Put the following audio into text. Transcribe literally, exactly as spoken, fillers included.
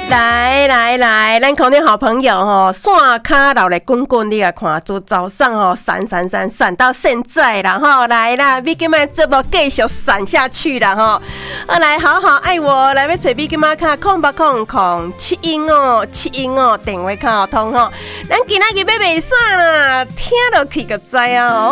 来来来，咱空中好朋友吼，线卡落来滚滚，你来看，从早上吼闪闪闪闪到现在啦吼，来啦，你今麦这么继续闪下去啦吼，啊来好好爱我，来要找你今麦卡空八空空七音哦七音哦，电话卡通吼，咱今仔日要卖啥啦？听落去就知啊哦。